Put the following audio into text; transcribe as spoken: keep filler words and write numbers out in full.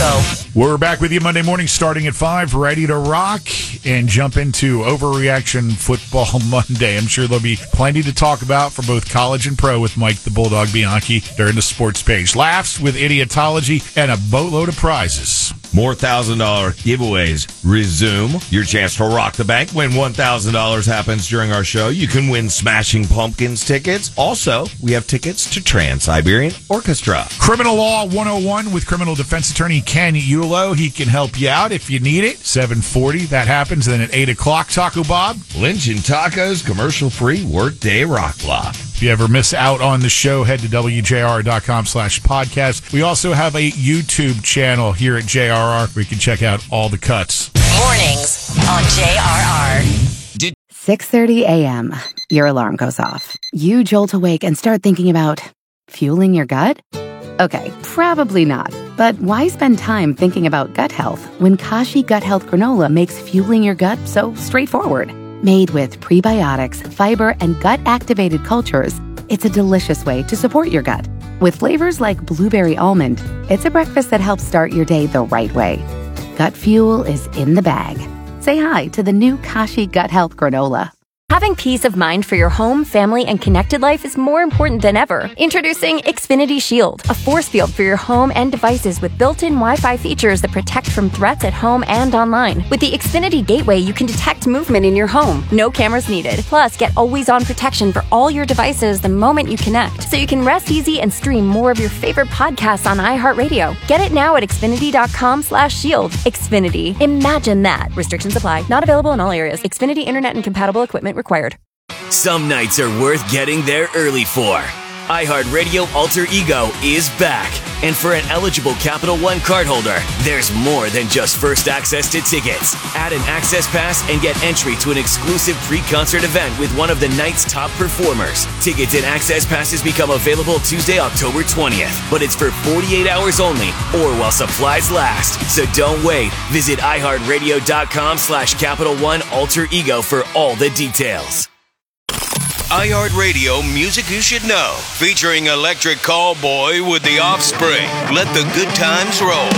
Ego. We're back with you Monday morning starting at five, ready to rock and jump into Overreaction Football Monday. I'm sure there'll be plenty to talk about for both college and pro with Mike the Bulldog Bianchi during the sports page. Laughs with Idiotology and a boatload of prizes. More one thousand dollars giveaways resume. Your chance to rock the bank when one thousand dollars happens during our show. You can win Smashing Pumpkins tickets. Also, we have tickets to Trans-Siberian Orchestra. Criminal Law one oh one with criminal defense attorney Ken Ulo. He can help you out if you need it. seven forty, that happens. Then at eight o'clock, Taco Bob. Lynch and Tacos, commercial-free workday rock block. If you ever miss out on the show, head to W J R R dot com slash podcast. We also have a YouTube channel here at J R R where you can check out all the cuts. Mornings on J R R. six thirty a.m. Your alarm goes off. You jolt awake and start thinking about fueling your gut? Okay, probably not. But why spend time thinking about gut health when Kashi Gut Health Granola makes fueling your gut so straightforward? Made with prebiotics, fiber, and gut-activated cultures, it's a delicious way to support your gut. With flavors like blueberry almond, it's a breakfast that helps start your day the right way. Gut fuel is in the bag. Say hi to the new Kashi Gut Health Granola. Having peace of mind for your home, family, and connected life is more important than ever. Introducing Xfinity Shield, a force field for your home and devices with built-in Wi-Fi features that protect from threats at home and online. With the Xfinity Gateway, you can detect movement in your home. No cameras needed. Plus, get always-on protection for all your devices the moment you connect, so you can rest easy and stream more of your favorite podcasts on iHeartRadio. Get it now at Xfinity.com slash shield. Xfinity. Imagine that. Restrictions apply. Not available in all areas. Xfinity Internet and compatible equipment required. Some nights are worth getting there early for. iHeartRadio Alter Ego is back. And for an eligible Capital One cardholder, there's more than just first access to tickets. Add an access pass and get entry to an exclusive pre-concert event with one of the night's top performers. Tickets and access passes become available Tuesday, October twentieth. But it's for forty-eight hours only or while supplies last. So don't wait. Visit iHeartRadio.com slash Capital One Alter Ego for all the details. iHeartRadio Music You Should Know, featuring Electric Callboy with The Offspring. Let the good times roll.